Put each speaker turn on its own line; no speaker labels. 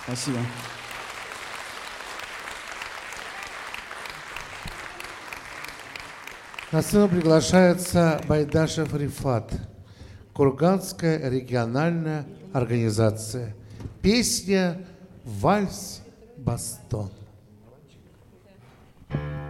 Спасибо.
На сцену приглашается Байдашев Рифат, Курганская региональная организация. Песня «Вальс-Бастон».